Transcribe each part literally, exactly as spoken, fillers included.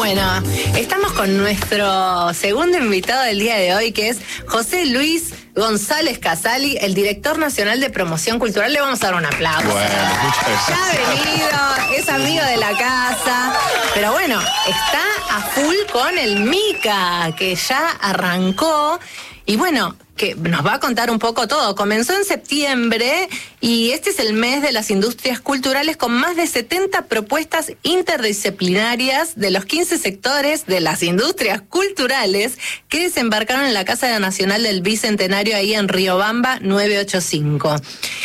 Bueno, estamos con nuestro segundo invitado del día de hoy, que es José Luis González Casali, el director nacional de promoción cultural. Le vamos a dar un aplauso. Bueno, muchas gracias. Ya ha venido, es amigo de la casa, pero bueno, está a full con el MICA, que ya arrancó. Y bueno, que nos va a contar un poco todo. Comenzó en septiembre y este es el mes de las industrias culturales con más de setenta propuestas interdisciplinarias de los quince sectores de las industrias culturales que desembarcaron en la Casa Nacional del Bicentenario ahí en Riobamba novecientos ochenta y cinco.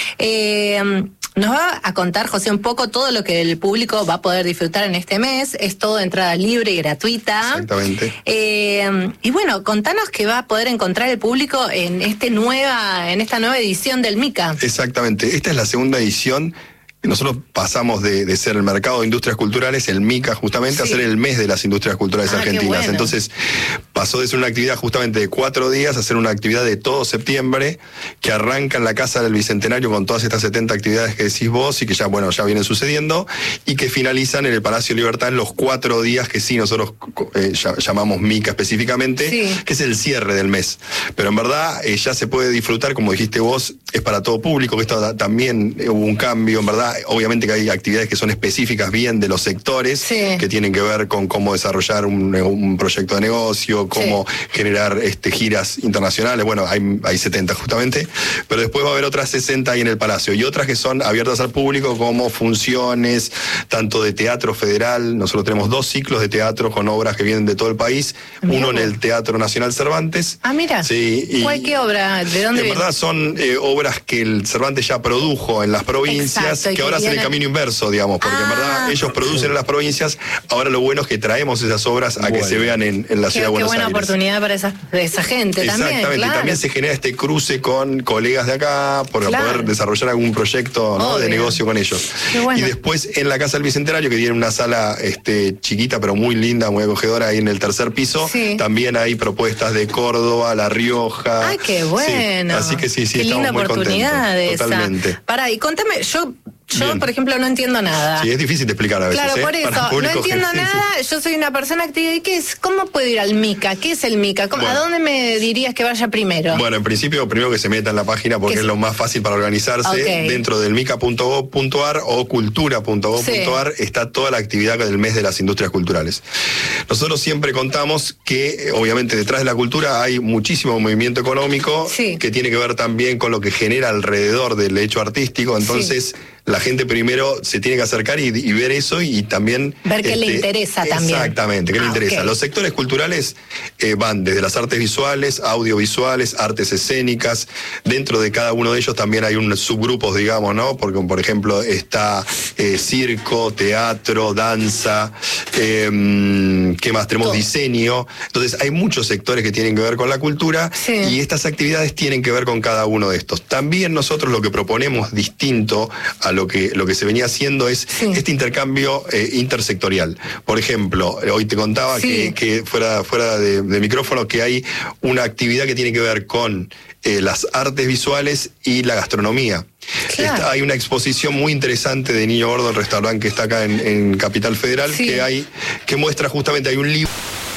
Eh... Nos va a contar, José, un poco todo lo que el público va a poder disfrutar en este mes. Es todo de entrada libre y gratuita. Exactamente. Eh, y bueno, contanos qué va a poder encontrar el público en este nueva, en esta nueva edición del MICA. Exactamente. Esta es la segunda edición. Nosotros pasamos de, de ser el mercado de industrias culturales, el MICA justamente, sí, a ser el mes de las industrias culturales ah, argentinas. Bueno. Entonces pasó de ser una actividad justamente de cuatro días a ser una actividad de todo septiembre, que arranca en la Casa del Bicentenario con todas estas setenta actividades que decís vos y que ya, bueno, ya vienen sucediendo, y que finalizan en el Palacio Libertad en los cuatro días que sí nosotros eh, llamamos MICA específicamente, sí, que es el cierre del mes. Pero en verdad eh, ya se puede disfrutar, como dijiste vos, es para todo público, que esto también hubo un cambio, en verdad. Obviamente que hay actividades que son específicas bien de los sectores, sí, que tienen que ver con cómo desarrollar un, un proyecto de negocio, cómo sí. generar este, giras internacionales. Bueno, hay, hay setenta justamente, pero después va a haber otras sesenta ahí en el Palacio y otras que son abiertas al público, como funciones, tanto de teatro federal. Nosotros tenemos dos ciclos de teatro con obras que vienen de todo el país. Mira. Uno en el Teatro Nacional Cervantes. Ah, mira. Sí, y ¿cuál qué obra? ¿De dónde en viene? verdad son eh, obras que el Cervantes ya produjo en las provincias. Exacto, que ahora hacen el camino inverso, digamos, porque ah, en verdad ellos producen en las provincias. Ahora lo bueno es que traemos esas obras a bueno. que se vean en, en la qué, ciudad de Buenos Aires. Qué buena Aires. Oportunidad para esa, esa gente. Exactamente, también, claro. También se genera este cruce con colegas de acá para claro. poder desarrollar algún proyecto, ¿no? de negocio con ellos. Bueno. Y después en la Casa del Bicentenario, que tiene una sala este, chiquita pero muy linda, muy acogedora, ahí en el tercer piso, sí. también hay propuestas de Córdoba, La Rioja. ¡Ay, qué bueno! Sí. Así que sí, sí, qué estamos linda muy oportunidad contentos. Esa. Totalmente. Pará, y contame, yo... Yo, Bien. por ejemplo, no entiendo nada. Sí, es difícil de explicar a veces. Claro, ¿eh? por eso, no entiendo que... nada, sí, sí. Yo soy una persona activa. ¿Y qué es? ¿Cómo puedo ir al MICA? ¿Qué es el MICA? ¿Cómo, bueno. ¿A dónde me dirías que vaya primero? Bueno, en principio, primero que se meta en la página porque es lo más fácil para organizarse. Okay. Dentro del mica punto gob punto ar o cultura punto gob punto ar sí. está toda la actividad del mes de las industrias culturales. Nosotros siempre contamos que, obviamente, detrás de la cultura hay muchísimo movimiento económico sí. que tiene que ver también con lo que genera alrededor del hecho artístico. Entonces... Sí. La gente primero se tiene que acercar y, y ver eso y también... Ver qué este, le interesa también. Exactamente, qué ah, le interesa. Okay. Los sectores culturales eh, van desde las artes visuales, audiovisuales, artes escénicas. Dentro de cada uno de ellos también hay unos subgrupos, digamos, ¿no? Porque, por ejemplo, está eh, circo, teatro, danza, eh, ¿qué más? Tenemos Todo. diseño. Entonces, hay muchos sectores que tienen que ver con la cultura sí. y estas actividades tienen que ver con cada uno de estos. También nosotros lo que proponemos distinto a Lo que, lo que se venía haciendo es sí. este intercambio eh, intersectorial. Por ejemplo, hoy te contaba sí. que, que fuera, fuera de, de micrófono que hay una actividad que tiene que ver con eh, las artes visuales y la gastronomía. Claro. Está, hay una exposición muy interesante de Niño Gordo, el restaurante que está acá en, en Capital Federal, sí. que hay que muestra justamente, hay un libro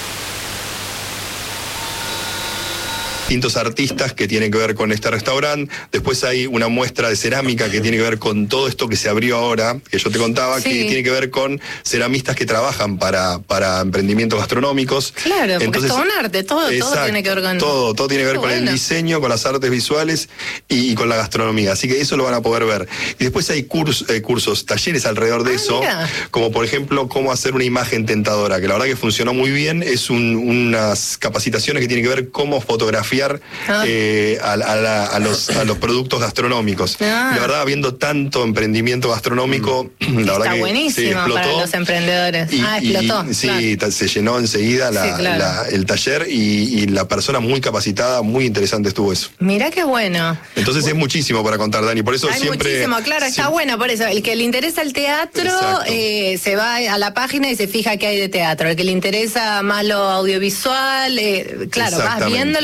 distintos artistas que tienen que ver con este restaurante. Después hay una muestra de cerámica que tiene que ver con todo esto que se abrió ahora, que yo te contaba, sí. que tiene que ver con ceramistas que trabajan para, para emprendimientos gastronómicos. Claro, porque Entonces, es todo un arte, todo, exacto, todo tiene que ver con... Todo, todo tiene que ver oh, con bueno. el diseño, con las artes visuales y, y con la gastronomía. Así que eso lo van a poder ver. Y después hay cursos, eh, cursos talleres alrededor de ah, eso, mira. como por ejemplo, cómo hacer una imagen tentadora, que la verdad que funcionó muy bien. Es un, unas capacitaciones que tienen que ver cómo fotografiar Ah. Eh, a, a, la, a, los, a los productos gastronómicos. Ah. La verdad, habiendo tanto emprendimiento gastronómico, mm. la verdad Está que buenísimo explotó, para los emprendedores. Y, ah, explotó. Y, sí, claro. se llenó enseguida la, sí, claro. la, el taller y, y la persona muy capacitada, muy interesante estuvo eso. Mirá qué bueno. Entonces es muchísimo para contar, Dani. Por eso Hay siempre... muchísimo, claro, está sí. bueno. Por eso, el que le interesa el teatro eh, se va a la página y se fija qué hay de teatro. El que le interesa más lo audiovisual, eh, claro, vas viendo lo que te interesa.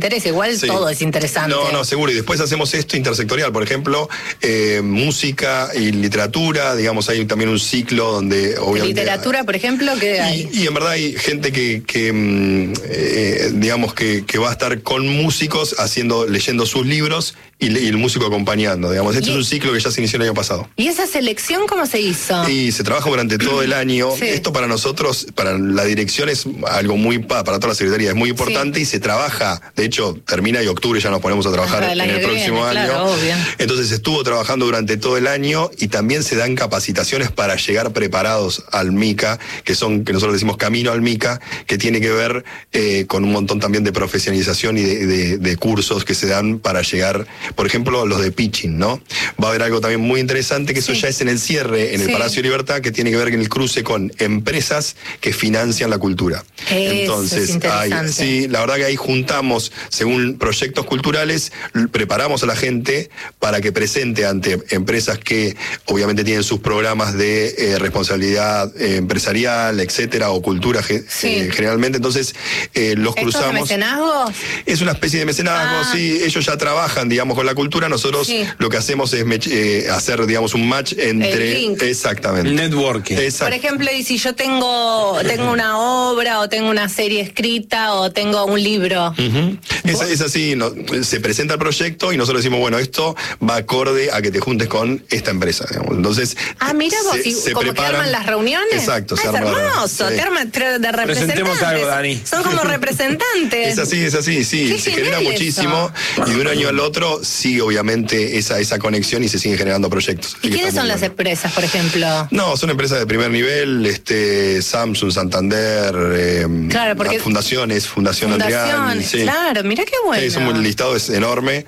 interesa. Igual sí. todo es interesante. No, no, seguro. Y después hacemos esto intersectorial. Por ejemplo, eh, música y literatura. Digamos, hay también un ciclo donde obviamente... ¿Literatura, por ejemplo? ¿Qué hay? Y, y en verdad hay gente que, que eh, digamos, que, que va a estar con músicos haciendo, leyendo sus libros y, y el músico acompañando. Digamos, este es un ciclo que ya se inició el año pasado. ¿Y esa selección cómo se hizo? Y se trabaja durante todo el año. Sí. Esto para nosotros, para la dirección es algo muy, para toda la secretaría es muy importante, sí. Y se trabaja, de hecho termina y octubre ya nos ponemos a trabajar en el próximo viene, año. Claro, obvio. Entonces estuvo trabajando durante todo el año y también se dan capacitaciones para llegar preparados al MICA, que son, que nosotros decimos camino al MICA, que tiene que ver eh, con un montón también de profesionalización y de, de, de cursos que se dan para llegar, por ejemplo, los de pitching, ¿no? Va a haber algo también muy interesante, que eso sí. ya es en el cierre, en el sí. Palacio de Libertad, que tiene que ver con el cruce con empresas que financian la cultura. Eso Entonces, es hay, sí, la verdad que ahí juntamos, según proyectos culturales, preparamos a la gente para que presente ante empresas que obviamente tienen sus programas de eh, responsabilidad eh, empresarial, etcétera, o cultura sí. eh, generalmente. Entonces, eh, los ¿Esto cruzamos. ¿Es mecenazgo? Es una especie de mecenazgo, ah. sí. Ellos ya trabajan, digamos, con la cultura. Nosotros sí. lo que hacemos es eh, hacer, digamos, un match entre... El link. Exactamente. El networking. Exacto. Por ejemplo, y si yo tengo, tengo una obra o tengo una serie escrita o tengo un libro. Uh-huh. es, es así, no, se presenta el proyecto y nosotros decimos, bueno, esto va acorde a que te juntes con esta empresa, digamos. Entonces, ah, mira vos, se, y se como preparan, que arman las reuniones. Exacto, ah, se es arman hermoso, sí. te arman de representantes. Presentemos algo, Dani. Son como representantes. Es así, es así, sí, Qué se genera muchísimo eso. Y de un año al otro sigue obviamente esa, esa conexión y se siguen generando proyectos. ¿Y quiénes son las bueno. empresas, por ejemplo? No, son empresas de primer nivel, este Samsung, Santander, eh, claro, porque fundaciones, Fundación, Fundación Adrián. Sí. Claro, mira qué bueno. Sí, un listado es enorme.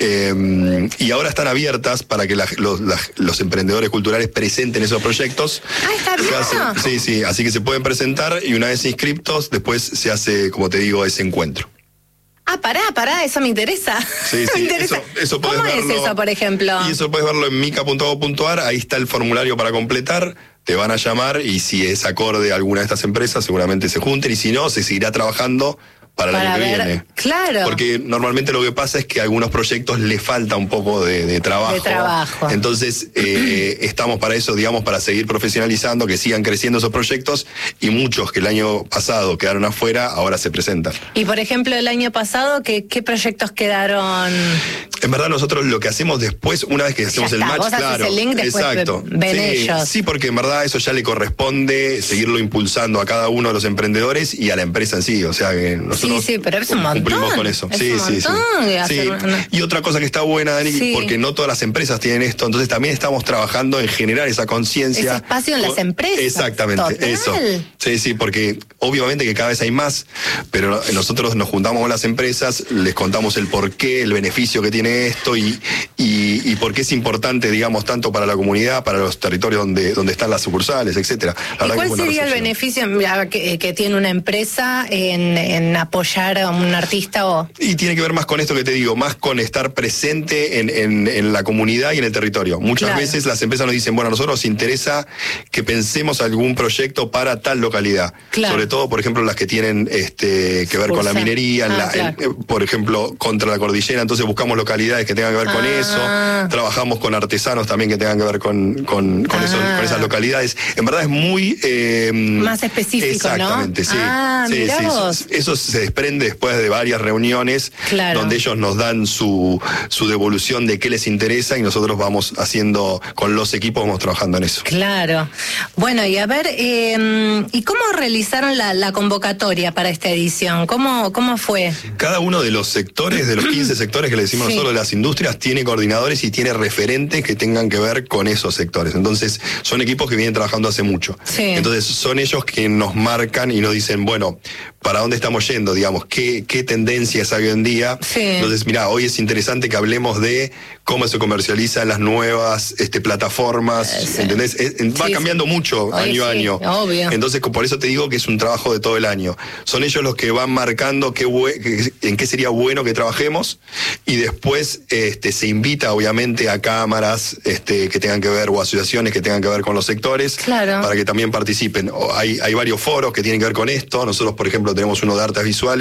Eh, y ahora están abiertas para que la, los, la, los emprendedores culturales presenten esos proyectos. Ah, está bien. Hace, sí, sí, así que se pueden presentar y una vez inscriptos, después se hace, como te digo, ese encuentro. Ah, pará, pará, eso me interesa. Sí, sí, me interesa. Eso, eso ¿Cómo verlo, es eso, por ejemplo? Y eso puedes verlo en mica punto gov punto ar, ahí está el formulario para completar, te van a llamar y si es acorde a alguna de estas empresas, seguramente se junten y si no, se seguirá trabajando para, para el año que viene. Claro. Porque normalmente lo que pasa es que a algunos proyectos le falta un poco de, de trabajo. De trabajo. Entonces, eh, estamos para eso, digamos, para seguir profesionalizando, que sigan creciendo esos proyectos y muchos que el año pasado quedaron afuera, ahora se presentan. Y por ejemplo, el año pasado, ¿qué, qué proyectos quedaron? En verdad, nosotros lo que hacemos después, una vez que hacemos el match, vos claro. El link, después exacto. Ven sí, ellos. Sí, porque en verdad eso ya le corresponde seguirlo impulsando a cada uno de los emprendedores y a la empresa en sí. O sea que nosotros. Sí, sí, pero es un montón. Cumplimos con eso. Es sí, un sí, montón sí. sí. Una... Y otra cosa que está buena, Dani, sí. porque no todas las empresas tienen esto, entonces también estamos trabajando en generar esa conciencia. Ese espacio en con... las empresas. Exactamente, Total. eso. Sí, sí, porque obviamente que cada vez hay más, pero nosotros nos juntamos con las empresas, les contamos el porqué, el beneficio que tiene esto y, y, y por qué es importante, digamos, tanto para la comunidad, para los territorios donde, donde están las sucursales, etcétera. La ¿Y cuál sería el beneficio que, que tiene una empresa en, en apoyar a un artista o...? Y tiene que ver más con esto que te digo, más con estar presente en, en, en la comunidad y en el territorio. Muchas claro. veces las empresas nos dicen, bueno, a nosotros nos interesa que pensemos algún proyecto para tal localidad. Claro. Sobre todo, por ejemplo, las que tienen este que ver Pulsa. con la minería, en ah, la, claro. en, por ejemplo, contra la cordillera, entonces buscamos localidades que tengan que ver ah. con eso, trabajamos con artesanos también que tengan que ver con, con, con, ah. esos, con esas localidades. En verdad es muy... Eh, más específico, exactamente, ¿no? sí. Ah, sí, sí eso, eso se desprende después de varias reuniones claro. donde ellos nos dan su, su devolución de qué les interesa y nosotros vamos haciendo, con los equipos vamos trabajando en eso. Claro. Bueno, y a ver, eh, ¿y cómo realizaron la, la convocatoria para esta edición? ¿Cómo, cómo fue? Cada uno de los sectores, de los quince sectores que le decimos sí. nosotros de las industrias, tiene coordinadores y tiene referentes que tengan que ver con esos sectores. Entonces, son equipos que vienen trabajando hace mucho. Sí. Entonces, son ellos que nos marcan y nos dicen, bueno, ¿para dónde estamos yendo? Digamos, ¿qué, qué tendencias hay hoy en día? Sí. Entonces, mira, hoy es interesante que hablemos de cómo se comercializan las nuevas este, plataformas, sí. ¿entendés? Es, va sí, cambiando sí. mucho hoy año a sí, año. Obvio. Entonces, por eso te digo que es un trabajo de todo el año. Son ellos los que van marcando qué que, en qué sería bueno que trabajemos y después este, se invita, obviamente, a cámaras este, que tengan que ver o asociaciones que tengan que ver con los sectores claro. para que también participen. Hay, hay varios foros que tienen que ver con esto. Nosotros, por ejemplo, tenemos uno de artes visuales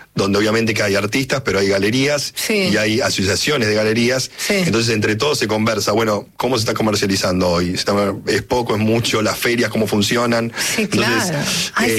donde obviamente que hay artistas, pero hay galerías sí. y hay asociaciones de galerías. Sí. Entonces, entre todos se conversa, bueno, ¿cómo se está comercializando hoy? ¿Es poco, es mucho? ¿Las ferias cómo funcionan? Sí, claro. Entonces, Ay, eh,